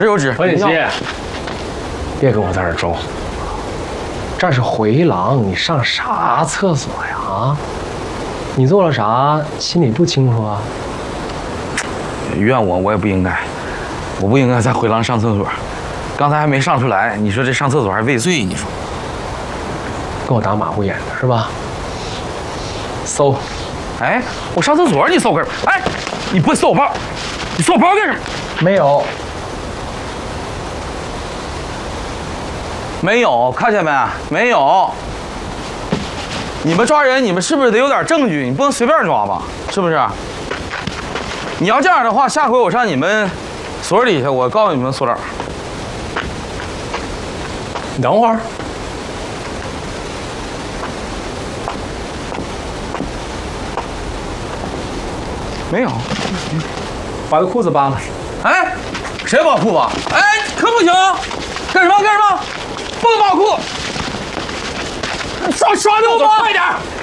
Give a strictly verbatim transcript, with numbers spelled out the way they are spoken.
这有纸。 何锦熙，别跟我在这儿装，这是回廊，你上啥厕所呀？啊？你做了啥，心里不清楚啊？ 怨我，我也不应该，我不应该在回廊上厕所。刚才还没上出来，你说这上厕所还未遂，你说？ 跟我打马虎眼的是吧？搜。 哎，我上厕所你搜干什么？哎，你不搜我包，你搜我包干什么？ 没有， 没有，看见没？没有。你们抓人，你们是不是得有点证据？你不能随便抓吧？是不是？你要这样的话，下回我上你们所里去，我告诉你们所长。 你等会儿。 没有， 把他裤子扒了。 哎，谁扒裤子？哎，可不行！干什么？干什么？不能扒裤！刷刷掉吧！快点！